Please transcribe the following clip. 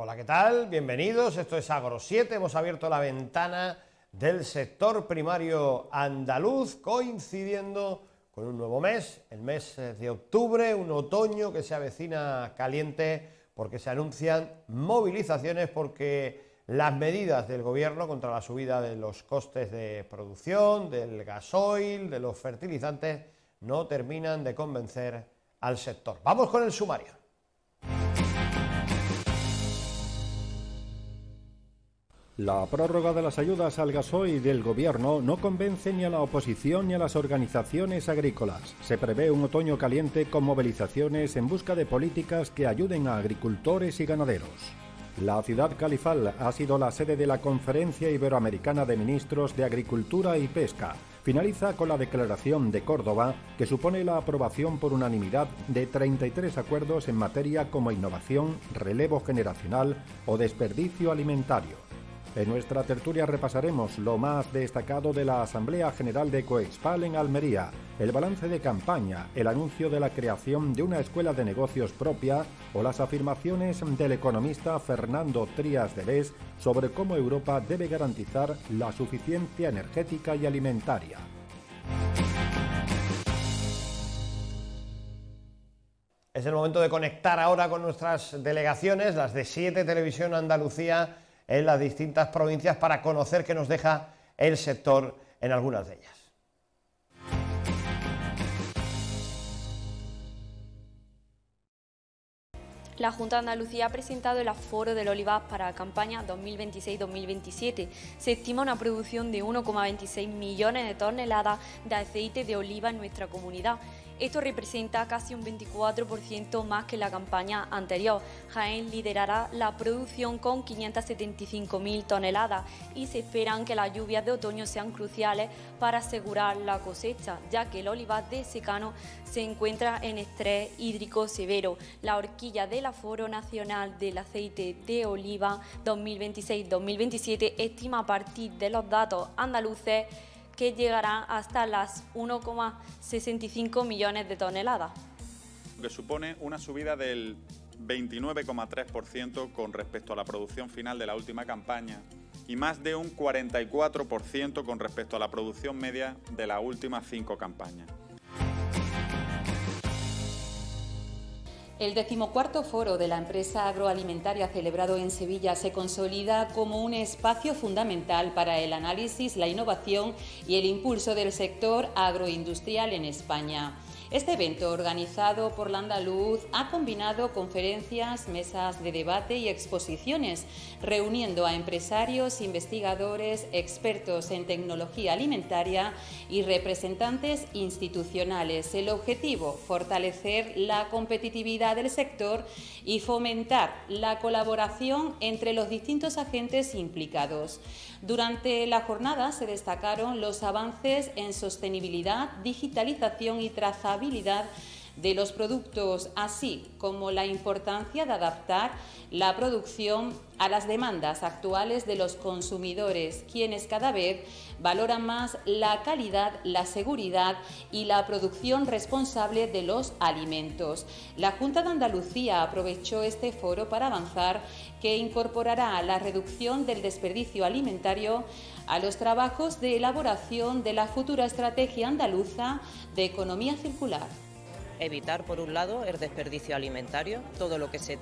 Hola, ¿qué tal? Bienvenidos, esto es Agro 7, hemos abierto la ventana del sector primario andaluz, coincidiendo con un nuevo mes, el mes de octubre, un otoño que se avecina caliente porque se anuncian movilizaciones, porque las medidas del gobierno contra la subida de los costes de producción, del gasoil, de los fertilizantes, no terminan de convencer al sector. Vamos con el sumario. La prórroga de las ayudas al gasoil del Gobierno no convence ni a la oposición ni a las organizaciones agrícolas. Se prevé un otoño caliente con movilizaciones en busca de políticas que ayuden a agricultores y ganaderos. La ciudad califal ha sido la sede de la Conferencia Iberoamericana de Ministros de Agricultura y Pesca. Finaliza con la Declaración de Córdoba, que supone la aprobación por unanimidad de 33 acuerdos en materia como innovación, relevo generacional o desperdicio alimentario. En nuestra tertulia repasaremos lo más destacado de la Asamblea General de Coexpal en Almería, el balance de campaña, el anuncio de la creación de una escuela de negocios propia o las afirmaciones del economista Fernando Trías de Bes sobre cómo Europa debe garantizar la suficiencia energética y alimentaria. Es el momento de conectar ahora con nuestras delegaciones, las de 7 Televisión Andalucía, en las distintas provincias, para conocer qué nos deja el sector en algunas de ellas. La Junta de Andalucía ha presentado el aforo del olivar para la campaña 2026-2027. Se estima una producción de 1,26 millones de toneladas de aceite de oliva en nuestra comunidad. Esto representa casi un 24% más que la campaña anterior. Jaén liderará la producción con 575.000 toneladas y se esperan que las lluvias de otoño sean cruciales para asegurar la cosecha, ya que el olivar de secano se encuentra en estrés hídrico severo. La horquilla del aforo nacional del aceite de oliva 2026-2027 estima, a partir de los datos andaluces, que llegará hasta las 1,65 millones de toneladas. Que supone una subida del 29,3% con respecto a la producción final de la última campaña y más de un 44% con respecto a la producción media de las últimas 5 campañas. El 14º Foro de la Empresa Agroalimentaria, celebrado en Sevilla, se consolida como un espacio fundamental para el análisis, la innovación y el impulso del sector agroindustrial en España. Este evento, organizado por la Andaluz, ha combinado conferencias, mesas de debate y exposiciones, reuniendo a empresarios, investigadores, expertos en tecnología alimentaria y representantes institucionales. El objetivo: fortalecer la competitividad del sector y fomentar la colaboración entre los distintos agentes implicados. Durante la jornada se destacaron los avances en sostenibilidad, digitalización y trazabilidad de los productos, así como la importancia de adaptar la producción a las demandas actuales de los consumidores, quienes cada vez valoran más la calidad, la seguridad y la producción responsable de los alimentos. La Junta de Andalucía aprovechó este foro para avanzar que incorporará la reducción del desperdicio alimentario a los trabajos de elaboración de la futura estrategia andaluza de economía circular. Evitar, por un lado, el desperdicio alimentario, todo lo que se